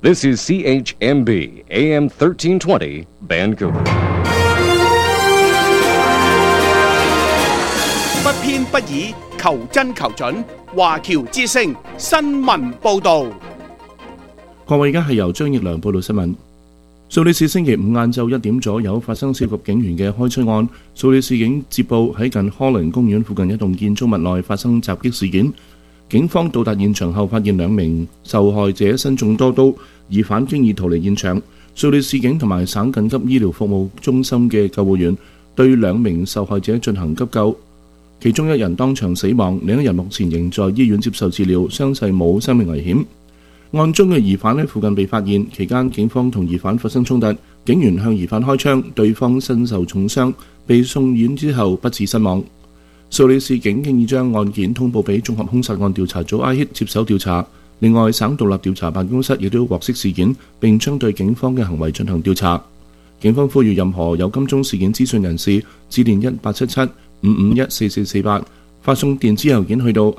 This is CHMB AM 1320 Vancouver。 不偏不倚，求真求準。華僑之聲新聞報導。 各位，而家係由張奕良報道新聞。蘇黎世星期五晏晝1點左右發生涉及警員嘅開槍案。蘇黎世警接報喺近科倫公園附近一棟建築物內發生襲擊事件。警方到達現場後，發現2名受害者身中多刀，疑犯經已逃離現場。蘇黎世警同埋省緊急醫療服務中心嘅救護員對2名受害者進行急救，其中1人當場死亡，另1人目前仍在醫院接受治療，傷勢冇生命危險。案中嘅疑犯喺附近被發現，期間警方同疑犯發生衝突，警員向疑犯開槍，對方身受重傷，被送院之後不治身亡。蘇黎世警經已將案件通報俾綜合兇殺案調查組 IHIT 接手調查。另外，省獨立調查辦公室亦都獲悉事件，並將對警方嘅行為進行調查。警方呼籲任何有金鐘事件資訊人士致電1877-551-4448，發送電子郵件去到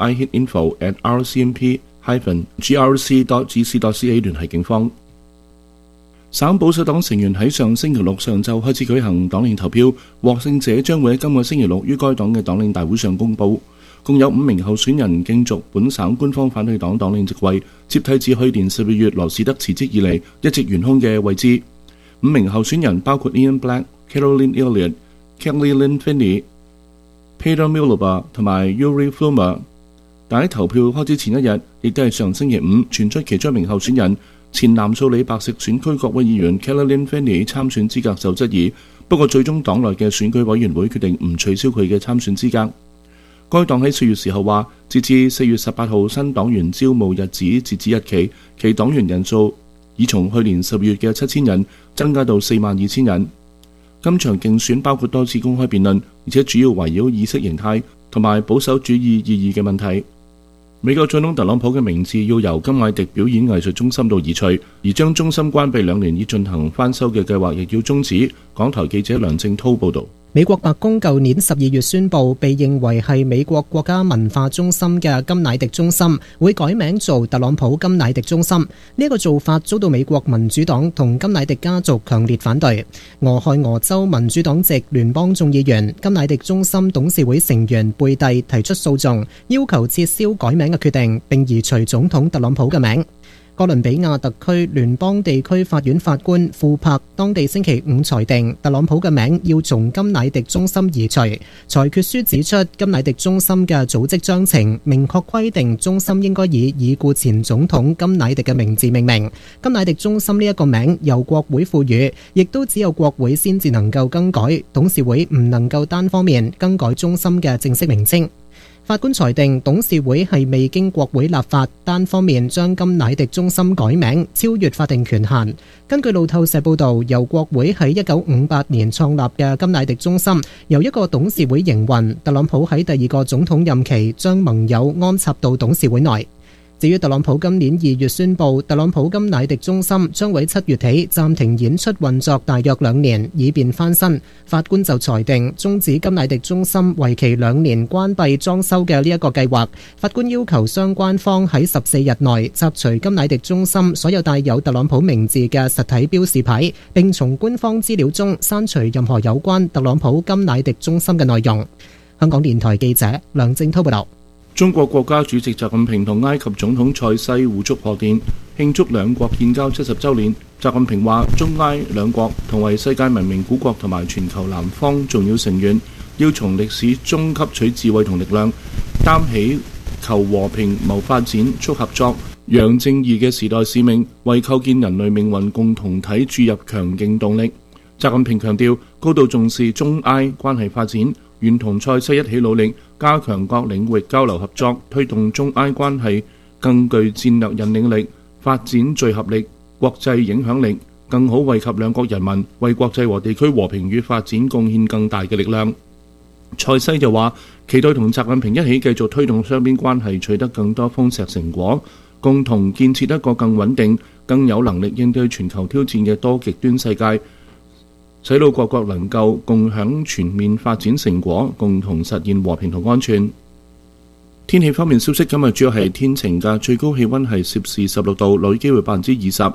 ihitinfo@rcmp-grc.gc.ca 聯繫警方。省保守黨成員喺上星期六上晝開始舉行黨領投票，獲勝者將會喺今個星期六於該黨嘅黨領大會上公佈。共有5名候選人競逐本省官方反對黨黨領席位，接替自去年12月羅士德辭職以嚟一直懸空嘅位置。5名候選人包括 Ian Black、Caroline Elliott、Kelly Lynn Finney、Peter Miliband 同埋 Yuri Flummer。但喺投票開始前一日，亦都係上星期五，傳出其中1名候選人前南蘇里白石選區國會議員 Kelly Lynn Finney 參選資格受質疑，不過最終黨內嘅選舉委員會決定唔取消佢嘅參選資格。該黨喺4月時候話，截至4月18號新黨員招募日子截止日期，其黨員人數已從去年10月嘅7000人增加到42000人。今場競選包括多次公開辯論，而且主要圍繞意識形態同埋保守主義意義嘅問題。美國總統特朗普嘅名字要由金艾迪表演藝術中心度移除，而將中心關閉2年以進行翻修嘅計劃亦要終止。港台記者梁正濤報道。 美國白宮舊年12月宣布，被認為係美國國家文化中心嘅金乃迪中心會改名做特朗普金乃迪中心。呢個做法遭到美國民主黨同金乃迪家族強烈反對。俄亥俄州民主黨籍聯邦眾議員、金乃迪中心董事會成員貝蒂提出訴訟，要求撤銷改名嘅決定，並移除總統特朗普嘅名。哥倫比亞特區聯邦地區法院法官庫珀當地星期五裁定，特朗普嘅名要從金乃迪中心移除。裁決書指出，金乃迪中心嘅組織章程明確規定，中心應該以已故前總統金乃迪嘅名字命名。金乃迪中心呢一個名由國會賦予，亦都只有國會先至能夠更改，董事會唔能夠單方面更改中心嘅正式名稱。法官裁定，董事會係未經國會立法，單方面將金乃迪中心改名，超越法定權限。根據路透社報導，由國會喺1958年創立嘅金乃迪中心，由一個董事會營運。特朗普喺第2個總統任期將盟友安插到董事會內。至於特朗普今年2月宣布，特朗普金乃迪中心將會7月起暫停演出運作大約2年，以便翻新。法官就裁定終止金乃迪中心為期2年關閉裝修嘅呢一個計劃。法官要求相關方喺14日內拆除金乃迪中心所有帶有特朗普名字嘅實體標示牌，並從官方資料中刪除任何有關特朗普金乃迪中心嘅內容。香港電台記者梁正濤報道。 中國國家主席習近平同埃及總統塞西互觸賀電，慶祝兩國建交70週年。習近平話：中埃兩國同為世界文明古國同埋全球南方重要成員，要從歷史中吸取智慧同力量，擔起求和平、謀發展、促合作、揚正義嘅時代使命，為構建人類命運共同體注入強勁動力。習近平強調，高度重視中埃關係發展，願同塞西一起努力，加強各領域交流合作，推動中埃關係更具戰略引領力、發展聚合力、國際影響力，更好惠及兩國人民，為國際和地區和平與發展貢獻更大嘅力量。塞西就話，期待同習近平一起繼續推動雙邊關係取得更多豐碩成果，共同建設一個更穩定、更有能力應對全球挑戰嘅多極端世界，使到各國能夠共享全面發展成果，共同實現和平同安全。天氣方面消息，今日主要係天晴嘅，最高氣溫係攝氏16度，雷雨機會20%。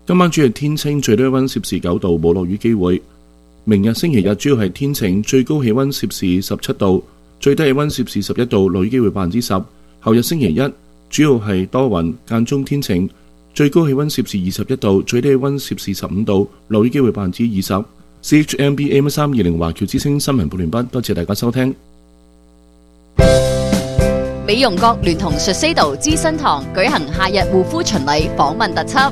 今晚主要天晴，最低溫攝氏9度，冇落雨機會。明日星期日主要係天晴，最高氣溫攝氏17度，最低氣溫攝氏11度，落雨機會10%。後日星期一主要係多雲，間中天晴，最高氣溫攝氏21度，最低氣溫攝氏15度，落雨機會20%。CHMB AM320 華僑之聲新聞報完畢，多謝大家收聽。 美容閣聯同術西道資生堂舉行夏日護膚巡禮訪問特輯。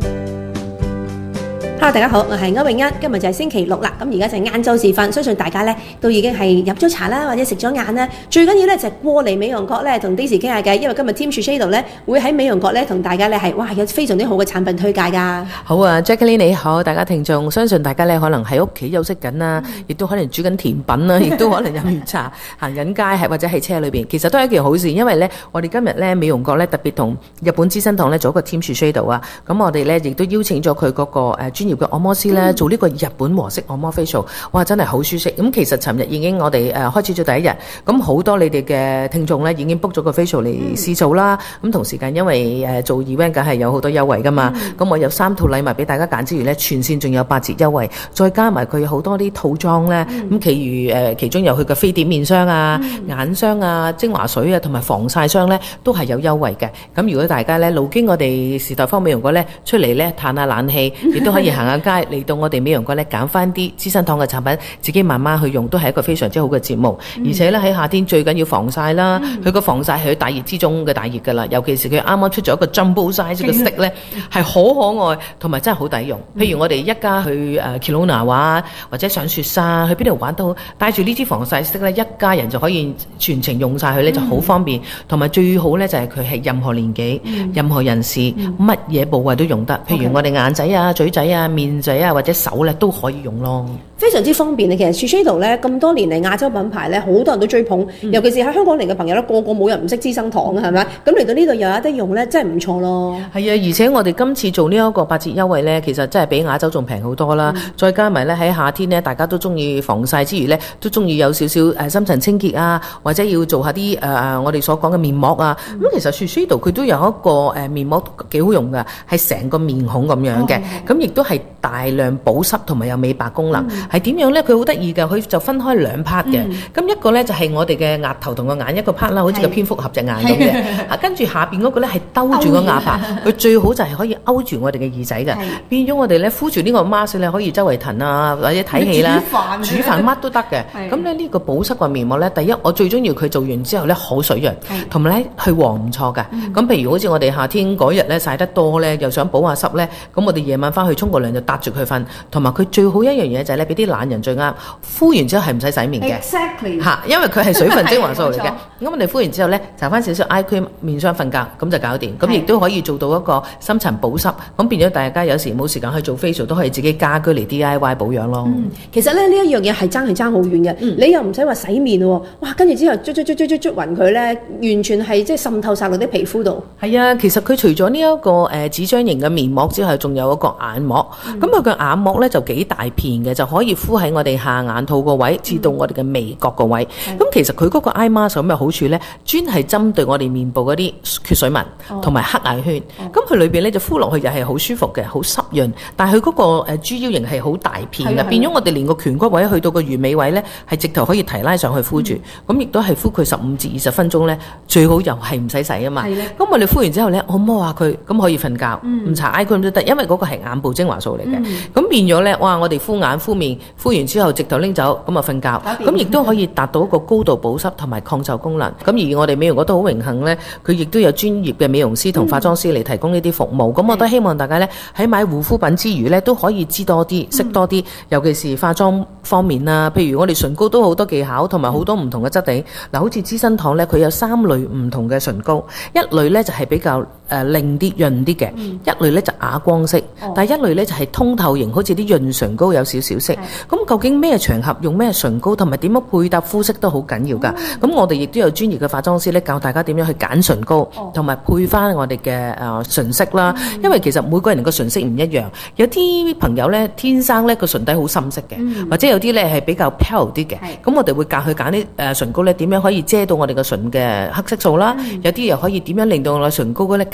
Hello， 大家好，我係歐永欣，今日就係星期六啦，咁而家就係晏晝時分，相信大家咧都已經係入咗茶啦，或者食咗晏啦。最緊要咧就係過嚟美容閣咧同 Daisy 傾下偈，因為今日 Team Shiseido 咧會喺美容閣咧同大家咧係有非常之好嘅產品推介㗎。 好啊 ，Jacqueline 你好，大家聽眾，相信大家咧可能喺屋企休息緊啦，亦都可能煮緊甜品啦，亦都可能飲完茶行緊街，或者喺車裏邊，其實都係一件好事，因為咧我哋今日咧美容閣咧特別同日本資生堂咧做一個 Team Shiseido 啊，咁我哋咧亦都邀請咗佢嗰個專業嘅按摩師咧。做呢個日本和式按摩 facial， 哇真係好舒適。咁其實尋日已經我哋開始咗第一日，咁好多你哋嘅聽眾咧已經 book 咗個 facial 嚟試做啦。咁同時間因為做 event 梗係有好多優惠噶嘛，咁我有3套禮物俾大家揀之餘咧，全線仲有8折優惠，再加埋佢有好多啲套裝咧，咁其中有佢嘅飛碟面霜啊、眼霜啊、精華水啊同埋防曬霜咧都係有優惠嘅。咁如果大家咧路經我哋時代坊美容閣咧出嚟咧嘆下冷氣，亦都可以行下街嚟到我哋美容閣咧揀翻啲資生堂嘅產品，自己慢慢去用，都係一個非常之好嘅節目。而且咧喺夏天最緊要防曬啦，佢個防曬係大熱之中嘅大熱噶啦，尤其是佢啱啱出咗一個 jumbo size 嘅 stick 咧，係好可愛，同埋真係好抵用。譬如我哋一家去Kelowna 玩，或者上雪山，去邊度玩都好，帶住呢支防曬 stick 咧，一家人就可以全程用晒佢咧，就好方便。同埋最好咧就係佢係任何年紀、任何人士、乜嘢部位都用得。譬如我哋眼仔啊、嘴仔啊、面仔啊，或者手咧都可以用咯， 非常之方便啊！其實 Shiseido 咧咁多年嚟亞洲品牌咧，好多人都追捧，尤其是喺香港嚟嘅朋友咧，個個冇人唔識資生堂嘅係咪？咁嚟到呢度又有得用咧，真係唔錯咯。 係啊，而且我哋今次做呢一個8折優惠咧，其實真係比亞洲仲平好多啦。再加埋咧喺夏天咧，大家都中意防曬之餘咧，都中意有少少深層清潔啊，或者要做下啲我哋所講嘅面膜啊。咁其實 Shiseido 佢都有一個面膜幾好用㗎，係成個面孔咁樣嘅，咁亦都係大量保濕同埋有美白功能。係點樣咧？佢好得意㗎，佢就分開2 part 嘅。咁一個咧就係我哋嘅額頭同個眼一個 part 啦，好似個蝙蝠俠隻眼咁嘅。跟住下邊嗰個咧係兜住個牙牙，佢最好就係可以勾住我哋嘅耳仔嘅，變咗我哋咧敷住呢個 mask 咧可以周圍騰啊，或者睇戲啦、煮飯乜都得嘅。咁咧呢個保濕個面膜咧，第一我最中意佢做完之後咧好水潤，同埋咧去黃唔錯㗎。咁譬如好似我哋夏天嗰日咧曬得多咧，又想補下濕咧，咁我哋夜晚翻去沖個涼就搭住佢瞓，同埋佢最好一樣嘢就係咧俾啲懶人最啱，敷完之後係唔使洗面嘅。 Exactly。 因為佢係水分精華素嚟嘅。咁我哋敷完之後咧，搽翻少少 eye cream 面霜瞓覺，咁就搞掂。咁亦都可以做到一個深層保濕。咁變咗大家有時冇時間去做 facial 都可以自己家居嚟 DIY 保養咯。 其實咧呢一樣嘢係爭好遠嘅。你又唔使話洗面喎，哇！跟住之後捽勻佢咧，完全係即係滲透晒落啲皮膚度。 係啊，其實佢除咗呢一個紙張型嘅面膜之外，仲有一個眼膜。咁佢嘅眼膜咧就幾大片嘅，就可以敷喺我哋下眼套個位，至到我哋嘅眉角個位。咁其實佢嗰個 eye mask 有咩好處咧？專係針對我哋面部嗰啲缺水紋同埋黑眼圈。咁佢裏邊咧就敷落去又係好舒服嘅，好濕潤。但係佢嗰個珠腰型係好大片嘅，變咗我哋連個顴骨位去到個魚尾位咧，係直頭可以提拉上去敷住。咁亦都係敷佢15至20分鐘咧，最好又係唔使洗啊嘛。咁我哋敷完之後咧，我摸下佢，咁可以瞓覺，唔搽 eye cream 都得，因為嗰個係眼部精華素嚟嘅。咁變咗咧，哇！我哋敷眼敷面，敷完之後直頭拎走，咁啊瞓覺。咁亦都可以達到一個高度保濕同埋抗皺功能。咁而我哋美容閣都好榮幸咧，佢亦都有專業嘅美容師同化妝師嚟提供呢啲服務。咁我都希望大家咧喺買護膚品之餘咧，都可以知多啲、識多啲，尤其是化妝方面啦。譬如我哋唇膏都好多技巧，同埋好多唔同嘅質地。嗱，好似資生堂咧，佢有3類唔同嘅唇膏，一類咧就係比較靚啲、潤啲嘅，一類咧就啞光色，但係一類咧就係通透型，好似啲潤唇膏有少少色。咁究竟咩場合用咩唇膏，同埋點樣配搭膚色都好緊要㗎。咁我哋亦都有專業嘅化妝師咧，教大家點樣去揀唇膏，同埋配翻我哋嘅唇色啦。因為其實每個人個唇色唔一樣，有啲朋友咧天生咧個唇底好深色嘅，或者有啲咧係比較 pale 啲嘅。咁我哋會教佢揀啲唇膏咧，點樣可以遮到我哋個唇嘅黑色素啦。有啲又可以點樣令到我哋唇膏咧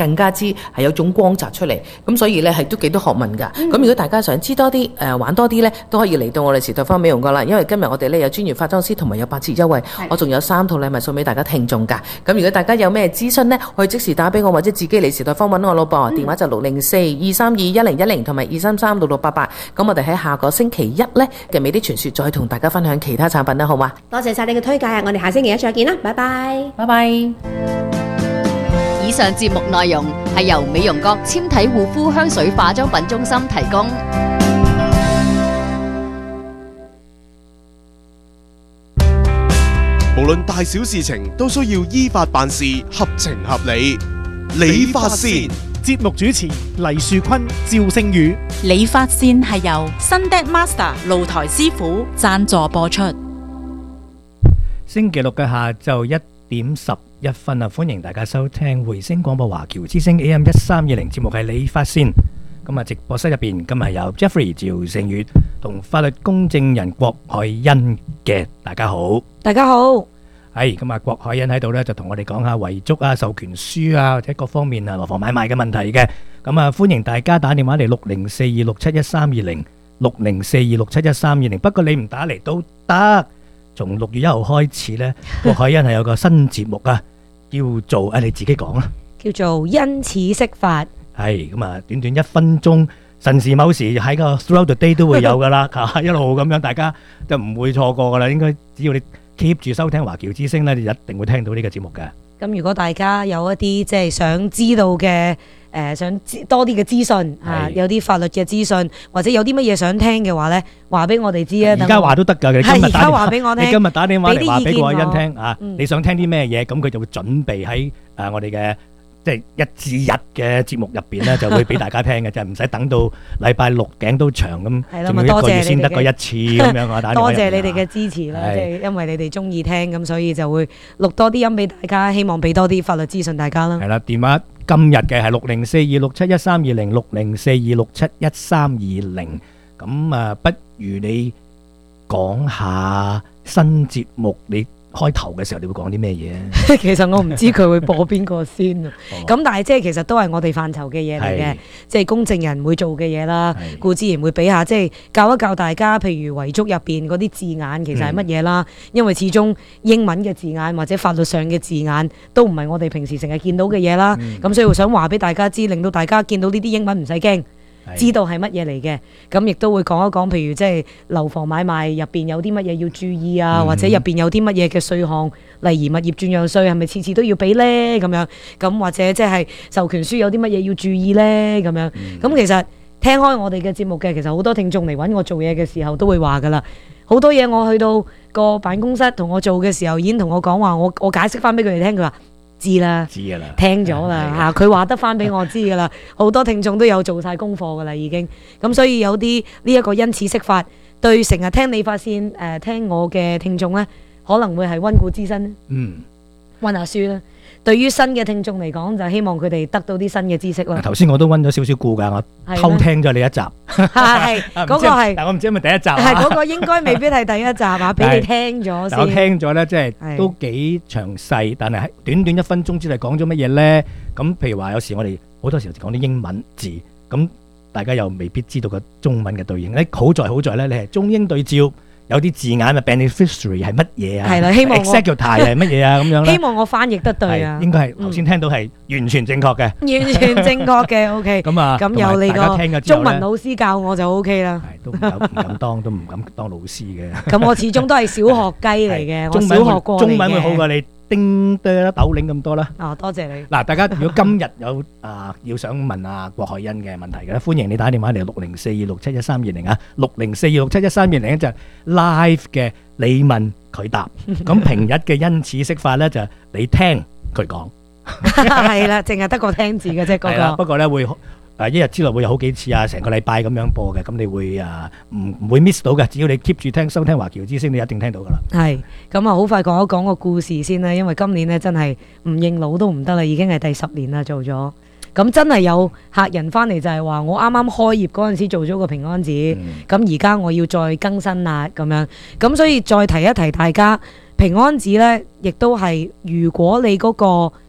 更加之係有種光澤出嚟。咁所以呢，係都幾多學問㗎。咁如果大家想知多啲玩多啲呢，都可以嚟到我哋時代芳美容閣啦。因為今日我哋呢有專業化妝師同埋有8折優惠，我仲有3套禮物送俾大家聽眾㗎。咁如果大家有咩諮詢呢，可以即時打俾我，或者自己嚟時代芳揾我咯噃。電話就604-232-1010同埋233-6688。咁我哋喺下個星期一呢嘅美的傳說再同大家分享其他產品啦，好嗎？ 多謝晒你嘅推介啊！我哋下星期一再見啦，拜拜， 拜拜。 以上節目內容係由美容閣纖體護膚香水化妝品中心提供。 無論大小事情都需要依法辦事，合情合理。理髮線節目主持黎樹坤、趙星宇。 理髮線係由 Sundet Master 露台師傅贊助播出。 星期六嘅下晝1:11啊，歡迎大家收聽回聲廣播華僑之聲 AM1320 節目係理髮線。咁啊，直播室入邊今日係有 Jeffrey 趙成月同法律公證人郭海欣嘅，大家好。 大家好。 係咁啊，郭海欣喺度呢，就同我哋講下遺囑啊、授權書啊或者各方面啊樓房買賣嘅問題嘅。咁啊，歡迎大家打電話嚟60426711320 60426711320。不過你唔打嚟都得。從6月1號開始呢，郭海欣係有個新節目啊，叫做你自己講啦， 叫做因此釋法。 係咁啊，短短1分鐘，神時某時喺個 throughout the day 都會有噶啦，一路咁樣，大家就唔會錯過噶啦。應該只要你 keep 住收聽華僑之聲呢，你一定會聽到呢個節目嘅。 咁如果大家有一啲即係想知道嘅想多啲嘅資訊有啲法律嘅資訊，或者有啲乜嘢想聽嘅話呢，話俾我哋知啊。 而家話都得㗎，你今日打電話俾我聽，你今日打電話嚟話俾郭海欣聽啊，你想聽啲咩嘢，咁佢就會準備喺我哋嘅即係1至日嘅節目入邊呢，就會俾大家聽嘅，就唔使等到禮拜6頸都長咁，仲要1個月先得個1次咁樣啊！ 多謝你哋嘅支持啦，即係因為你哋中意聽，咁所以就會錄多啲音俾大家，希望俾多啲法律資訊大家啦。 係啦，電話今日嘅係60426711320 60426711320。咁啊，不如你講下新節目，你開頭嘅時候你會講啲咩嘢？ 其實我唔知佢會播邊個先啊。咁但係即係其實都係我哋範疇嘅嘢嚟嘅，即係公證人會做嘅嘢啦。固之然會俾下即係教一教大家，譬如遺囑入邊嗰啲字眼其實係乜嘢啦。因為始終英文嘅字眼或者法律上嘅字眼都唔係我哋平時成日見到嘅嘢啦。咁所以想話俾大家知，令到大家見到呢啲英文唔使驚。知道係乜嘢嚟嘅，咁亦都會講一講，譬如即係樓房買賣入邊有啲乜嘢要注意啊，或者入邊有啲乜嘢嘅稅項，例如物業轉讓稅係咪次次都要俾呢？咁樣，咁或者即係授權書有啲乜嘢要注意呢？咁樣，咁其實聽開我哋嘅節目嘅，其實好多聽眾嚟揾我做嘢嘅時候都會話噶啦，好多嘢我去到個辦公室同我做嘅時候，已經同我講話，我解釋翻俾佢哋聽，佢話。知啦，聽咗啦嚇，佢話得翻俾我知噶啦，好多聽眾都有做晒功課噶啦已經，咁所以有啲呢一個因此釋法，對成日聽理髮線聽我嘅聽眾呢，可能會係溫故知新，溫下書啦。對於新嘅聽眾嚟講，就希望佢哋得到啲新嘅知識啦。 頭先我都溫咗少少故㗎，我偷聽咗你一集， 係嗰個係， 但我唔知係咪第一集， 係嗰個應該未必係第一集啊，俾你聽咗先。 我聽咗咧，即係都幾詳細，但係喺短短1分鐘之內講咗乜嘢咧？咁譬如話，有時我哋好多時候講啲英文字，咁大家又未必知道個中文嘅對應咧。好在咧，你係中英對照。有啲字眼啊 ，beneficiary 係乜嘢啊？係啦，希望我 executor 係乜嘢啊？咁樣咧， 希望我翻譯得對啊。 應該係頭先聽到係完全正確嘅， 完全正確嘅。OK。咁啊，咁有你個中文老師教我就 OK 啦。係都唔敢當老師嘅。咁我始終都係小學雞嚟嘅，我小學過嚟嘅。中文會好過你叮噠豆領咁多啦。哦，多謝你。嗱，大家如果今日有要想問阿郭海欣嘅問題嘅咧，歡迎你打電話嚟60426711320啊，60426711320就 live 嘅你問佢答。咁平日嘅因此釋法咧就你聽佢講。係啦，淨係得個聽字嘅啫，嗰個。不過咧會。一日之內會有好幾次啊，成個禮拜咁樣播嘅，咁你會唔會 miss 到嘅？只要你 keep 住收聽華僑之聲，你一定聽到噶啦。係，咁啊好快講一講個故事先啦，因為今年呢真係唔認老都唔得啦，已經係第10年啦做咗。咁真係有客人翻嚟就係話，我啱啱開業嗰陣時做咗個平安紙，咁而家我要再更新啦咁樣。咁所以再提一提大家，平安紙呢亦都係如果你嗰個資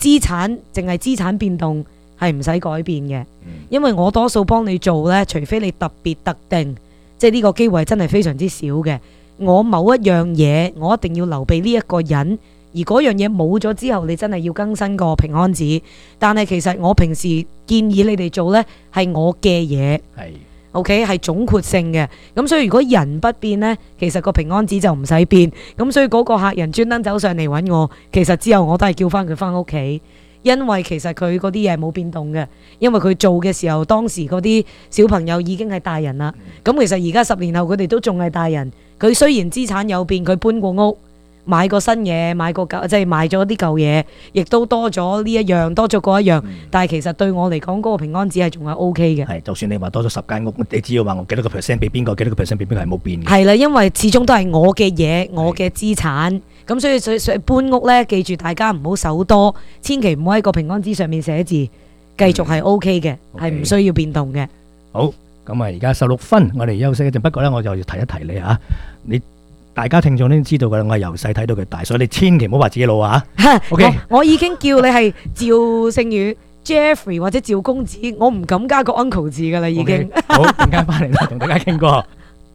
資產淨係資產變動係唔使改變嘅，因為我多數幫你做呢，除非你特別特定，即係呢個機會係真係非常之少嘅。我某一樣嘢我一定要留俾呢一個人，而嗰樣嘢冇咗之後，你真係要更新個平安紙。但係其實我平時建議你哋做呢係我嘅嘢，OK 係總括性嘅。咁所以如果人不變呢，其實個平安紙就唔使變。咁所以嗰個客人專登走上嚟揾我，其實之後我都係叫翻佢翻屋企。因為其實佢嗰啲嘢冇變動嘅，因為佢做嘅時候，當時嗰啲小朋友已經係大人啦。咁其實而家10年後佢哋都仲係大人。佢雖然資產有變，佢搬過屋，買過新嘢，買過舊，即係賣咗啲舊嘢，亦都多咗呢一樣，多咗嗰一樣。但係其實對我嚟講，嗰個平安紙係仲係 OK 嘅。 係，就算你話多咗10間屋，你只要話我幾多個 percent 俾邊個，幾多個 percent 俾邊個係冇變嘅。係啦，因為始終都係我嘅嘢，我嘅資產。咁所以搬屋呢，記住大家唔好手多，千祈唔好喺個平安紙上面寫字，繼續係 OK 嘅，係唔需要變動嘅。好，咁啊，而家16分，我哋休息一陣。不過呢，我就要提一提你嚇，你大家聽眾都知道㗎啦，我係由細睇到佢大，所以你千祈唔好話自己老啊。OK，我已經叫你係趙星宇、Jeffrey 或者趙公子，我唔敢加個 uncle 字㗎啦，已經。好，陣間翻嚟啦，同大家傾過。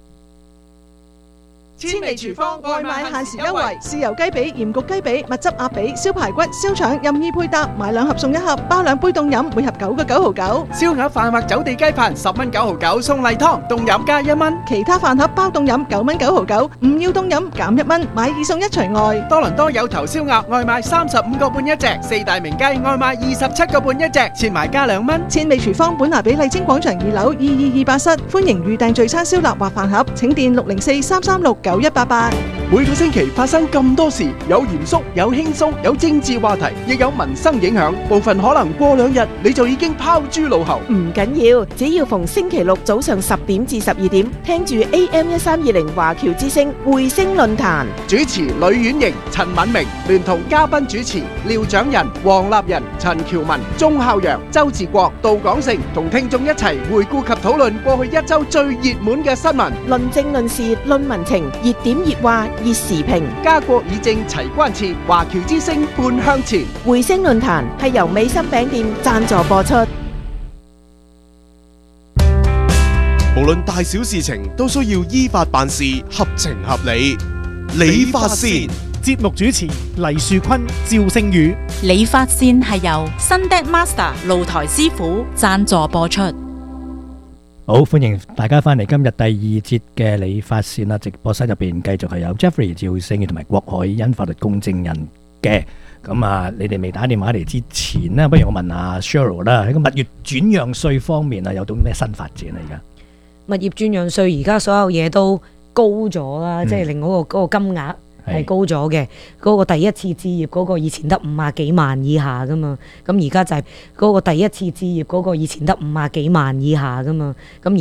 千味廚房外賣限時優惠，豉油雞髀、鹽焗雞髀、蜜汁鴨髀、燒排骨、燒腸任意配搭，買2盒送1盒，包2杯凍飲，每盒9個9毫9。 燒鴨飯或走地雞飯10蚊9毫9，送例湯凍飲加1蚊。 其他飯盒包凍飲9蚊9毫9，唔要凍飲減1蚊，買2送1除外。 多倫多有頭燒鴨外賣35個半一隻，四大名雞外賣27個半一隻，切埋加2蚊。 千味廚房本拿比麗晶廣場2樓2228室，歡迎預訂聚餐燒臘或飯盒，請電604-336-9188。 每個星期發生咁多事，有嚴肅，有輕鬆，有政治話題，亦有民生影響。部分可能過2日你就已經拋諸腦後。 唔緊要，只要逢星期六早上10點至12點，聽住 AM1320華僑之聲匯聲論壇。 主持呂婉瑩、陳敏明，聯同嘉賓主持廖長仁、黃立仁、陳喬文、鐘孝陽、周志國、杜廣成，同聽眾一齊回顧及討論過去1週最熱門嘅新聞， 論政論事論民情，熱點熱話熱時評， 家國議政齊關切，華僑之聲半向前。 匯聲論壇係由美心餅店贊助播出。 無論大小事情都需要依法辦事，合情合理。理髮線節目主持黎樹坤、趙星宇。 理髮線係由 Sunday Master 露台師傅贊助播出。 好，歡迎大家翻嚟今日第2節嘅理髮線啦！直播室入邊繼續係有 Jeffrey、趙星宇同埋郭海欣法律公證人嘅。咁啊，你哋未打電話嚟之前呢，不如我問下 Cheryl 啦，喺個物業轉讓稅方面啊，有到咩新發展啊？而家物業轉讓稅而家所有嘢都高咗啦，即係令嗰個金額係高咗嘅。嗰個第一次置業嗰個以前得50幾萬以下噶嘛，咁而家就係嗰個第一次置業嗰個以前得50幾萬以下噶嘛，咁